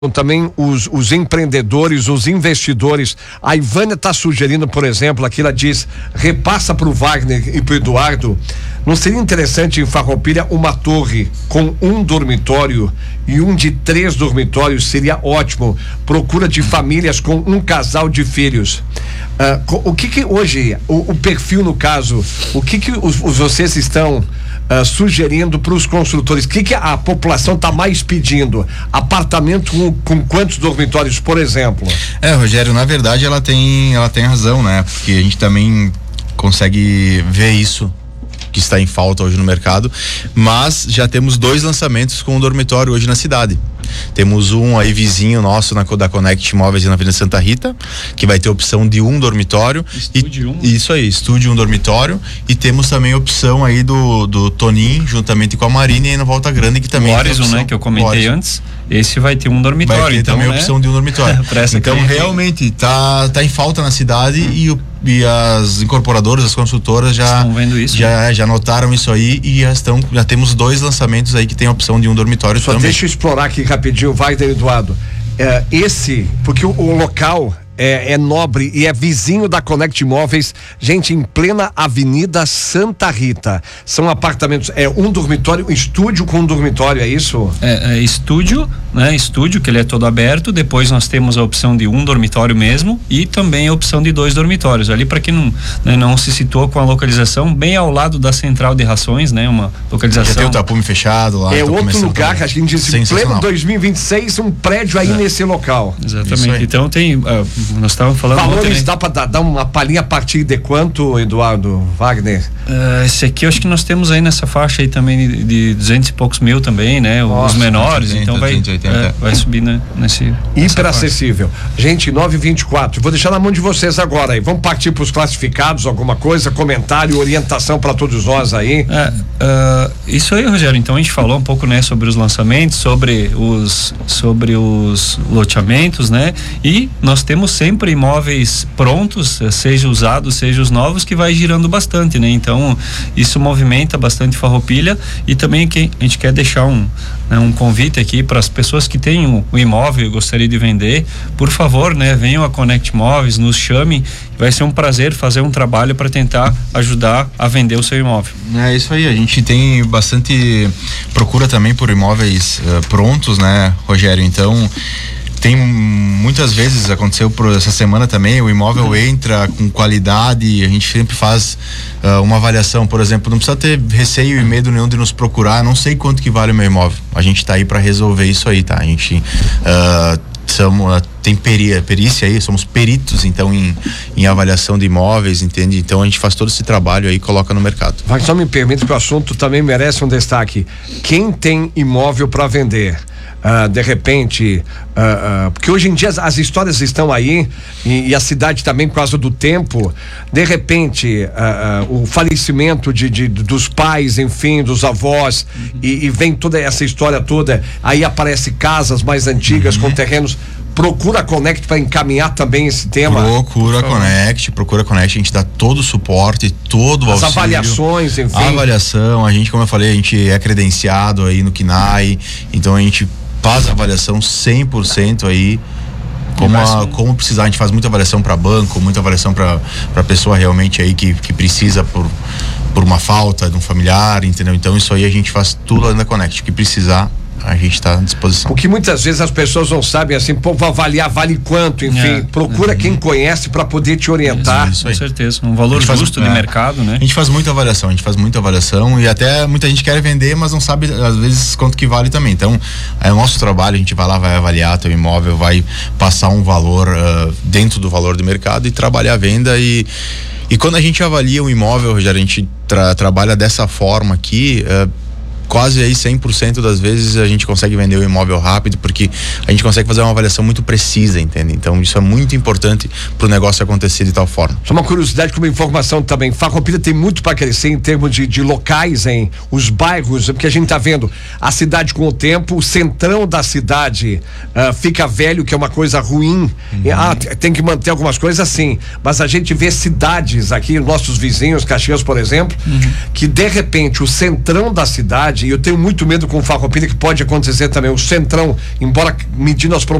também os empreendedores, os investidores. A Ivânia está sugerindo, por exemplo, aqui ela diz, repassa para o Wagner e para o Eduardo, não seria interessante em Farroupilha uma torre com um dormitório e um de 3 dormitórios? Seria ótimo. Procura de famílias com um casal de filhos. O que hoje, o perfil no caso, o que vocês estão sugerindo para os construtores? O que a população está mais pedindo? Apartamento com quantos dormitórios, por exemplo? Rogério, na verdade ela tem razão, né? Porque a gente também consegue ver isso que está em falta hoje no mercado, mas já temos 2 lançamentos com um dormitório hoje na cidade. Temos um aí vizinho nosso da Connect Imóveis na Avenida Santa Rita, que vai ter opção de um dormitório. Isso aí, estúdio, um dormitório. E temos também a opção aí do Toninho, juntamente com a Marina, e no Volta Grande, que também o Horizon, né, que eu comentei antes, esse vai ter um dormitório. Vai ter então, também a opção de um dormitório. Então realmente tá em falta na cidade, e as incorporadoras, as construtoras estão vendo isso, já notaram isso aí, e já temos 2 lançamentos aí que tem a opção de um dormitório. Só também. Deixa eu explorar aqui rapidinho, Wagner e Eduardo. Porque o local é nobre e é vizinho da Connect Imóveis, gente, em plena Avenida Santa Rita. São apartamentos, um dormitório, estúdio com um dormitório, é isso? Estúdio, né? Estúdio, que ele é todo aberto. Depois nós temos a opção de um dormitório mesmo e também a opção de 2 dormitórios. Ali, para quem não se situou com a localização, bem ao lado da central de rações, né? Uma localização. Já tem o tapume fechado lá. É outro lugar que a gente diz, em pleno 2026, um prédio aí nesse local. Exatamente. Então tem. Nós estávamos falando. Valores, dá para dar uma palhinha a partir de quanto, Eduardo, Wagner? Esse aqui eu acho que nós temos aí nessa faixa aí também de 200 e poucos mil também, né? Nossa, os menores, 80, então vai subir, né? Hiper acessível. Gente, 9h24, vou deixar na mão de vocês agora aí. Vamos partir para os classificados, alguma coisa, comentário, orientação para todos nós aí. Isso aí, Rogério. Então a gente falou um pouco, né, sobre os lançamentos, sobre os loteamentos, né? E nós temos sempre imóveis prontos, seja usados, seja os novos, que vai girando bastante, né? Então isso movimenta bastante Farroupilha, e também a gente quer deixar um convite aqui para as pessoas que têm o imóvel e gostariam de vender, por favor, né, venham a Connect Imóveis, nos chamem, vai ser um prazer fazer um trabalho para tentar ajudar a vender o seu imóvel. É isso aí, a gente tem bastante procura também por imóveis prontos, né, Rogério? Então tem muitas vezes, aconteceu por essa semana também, o imóvel entra com qualidade, a gente sempre faz uma avaliação, por exemplo, não precisa ter receio e medo nenhum de nos procurar, não sei quanto que vale o meu imóvel, a gente tá aí para resolver isso aí, tá? A gente tem perícia aí, somos peritos então em avaliação de imóveis, entende? Então a gente faz todo esse trabalho aí e coloca no mercado. Vai, só me permite que o assunto também merece um destaque. Quem tem imóvel para vender, de repente, porque hoje em dia as histórias estão aí, e a cidade também, por causa do tempo, de repente o falecimento dos pais, enfim, dos avós, e vem toda essa história toda, aí aparece casas mais antigas com terrenos. Procura a Connect para encaminhar também esse tema. Procura a Connect, a gente dá todo o suporte, todo o auxílio. As avaliações, enfim. A avaliação, a gente, como eu falei, a gente é credenciado aí no CNAE, então a gente faz a avaliação 100% aí, como precisar. A gente faz muita avaliação para banco, muita avaliação para pessoa realmente aí que precisa por uma falta de um familiar, entendeu? Então isso aí a gente faz tudo lá na Connect, que precisar a gente está à disposição. Porque muitas vezes as pessoas não sabem assim, vou avaliar, vale quanto, enfim, procura quem conhece para poder te orientar. Isso com certeza, um valor justo de mercado, né? A gente faz muita avaliação, e até muita gente quer vender, mas não sabe às vezes quanto que vale também. Então é o nosso trabalho, a gente vai lá, vai avaliar teu imóvel, vai passar um valor dentro do valor do mercado e trabalhar a venda. E quando a gente avalia um imóvel, Rogério, a gente trabalha dessa forma aqui, quase aí 100% das vezes a gente consegue vender o imóvel rápido, porque a gente consegue fazer uma avaliação muito precisa, entende? Então isso é muito importante para o negócio acontecer de tal forma. Só uma curiosidade, como informação também, Farroupilha tem muito para crescer em termos de locais, os bairros, porque a gente tá vendo a cidade com o tempo, o centrão da cidade fica velho, que é uma coisa ruim. Tem que manter algumas coisas assim, mas a gente vê cidades aqui, nossos vizinhos, Caxias, por exemplo, que de repente o centrão da cidade verdade, e eu tenho muito medo com o Farroupilha que pode acontecer também. O Centrão, embora medindo as